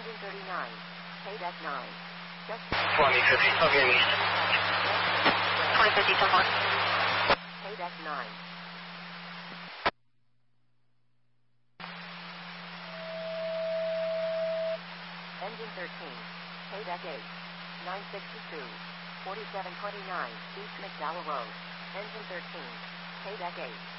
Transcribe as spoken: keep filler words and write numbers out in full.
Engine thirty-nine. Payback nine. Just twenty fifty, okay, east. twenty fifty, ten one. Payback nine. Engine thirteen. Payback eight. nine sixty-two. forty-seven twenty-nine East McDowell Road. Engine thirteen. Payback eight.